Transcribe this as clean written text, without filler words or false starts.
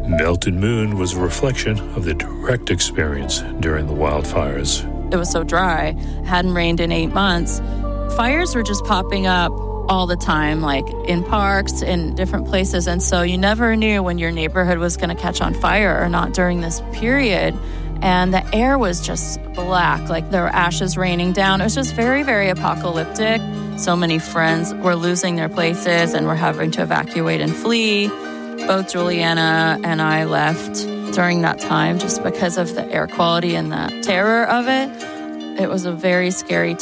Melted Moon was a reflection of the direct experience during the wildfires. It was so dry, hadn't rained in 8 months. Fires were just popping up all the time, like in parks, in different places. And so you never knew when your neighborhood was going to catch on fire or not during this period. And the air was just black, like there were ashes raining down. It was just very, very apocalyptic. So many friends were losing their places and were having to evacuate and flee. Both Juliana and I left during that time just because of the air quality and the terror of it. It was a very scary